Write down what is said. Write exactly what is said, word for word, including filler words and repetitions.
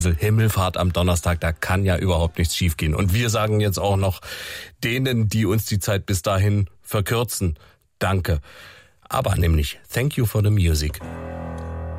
Himmelfahrt am Donnerstag, da kann ja überhaupt nichts schiefgehen. Und wir sagen jetzt auch noch denen, die uns die Zeit bis dahin verkürzen, danke. Aber nämlich, thank you for the music.